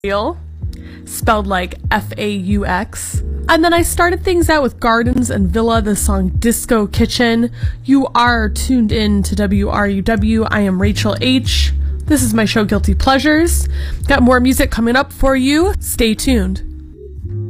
Real, spelled like F-A-U-X. And then I started things out with Gardens and Villa, the song Disco Kitchen. You are tuned in to WRUW. I am Rachel H. This is my show Guilty Pleasures. Got more music coming up for you. Stay tuned.